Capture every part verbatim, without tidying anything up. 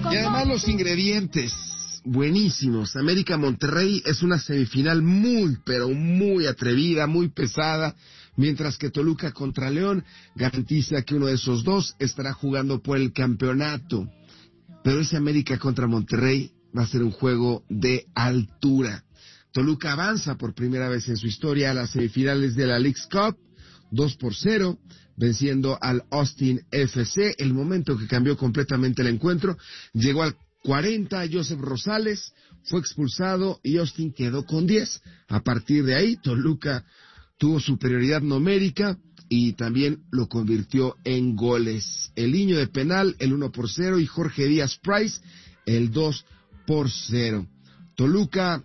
Y además los ingredientes buenísimos. América Monterrey es una semifinal muy, pero muy atrevida, muy pesada, mientras que Toluca contra León garantiza que uno de esos dos estará jugando por el campeonato. Pero ese América contra Monterrey va a ser un juego de altura. Toluca avanza por primera vez en su historia a las semifinales de la Leagues Cup, dos por cero, venciendo al Austin F C. El momento que cambió completamente el encuentro, llegó al cuarenta, Joseph Rosales fue expulsado y Austin quedó con diez. A partir de ahí, Toluca tuvo superioridad numérica y también lo convirtió en goles. El Niño de penal, el uno por cero, y Jorge Díaz Price, el dos por cero. Toluca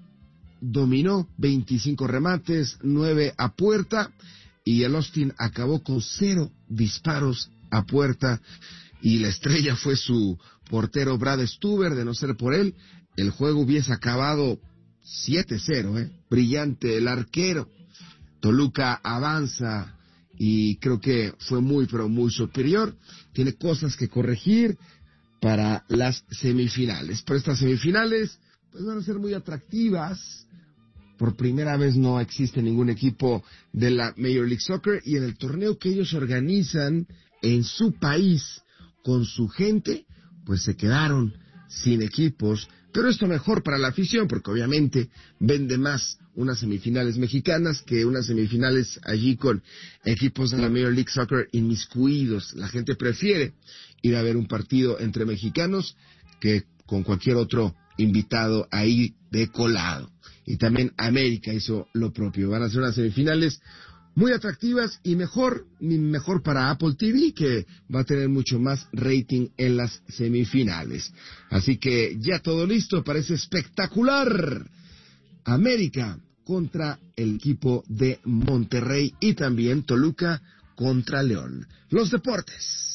dominó veinticinco remates, nueve a puerta, y el Austin acabó con cero disparos a puerta, y la estrella fue su portero Brad Stuber. De no ser por él, el juego hubiese acabado siete cero, ¿eh? Brillante el arquero. Toluca avanza y creo que fue muy, pero muy superior. Tiene cosas que corregir para las semifinales. Pero estas semifinales pues van a ser muy atractivas. Por primera vez no existe ningún equipo de la Major League Soccer, y en el torneo que ellos organizan en su país con su gente, pues se quedaron sin equipos. Pero esto mejor para la afición, porque obviamente vende más unas semifinales mexicanas que unas semifinales allí con equipos de la Major League Soccer inmiscuidos. La gente prefiere ir a ver un partido entre mexicanos que con cualquier otro invitado ahí de colado. Y también América hizo lo propio. Van a ser unas semifinales muy atractivas y mejor, mejor para Apple T V, que va a tener mucho más rating en las semifinales. Así que ya todo listo, parece espectacular. América contra el equipo de Monterrey y también Toluca contra León. Los deportes.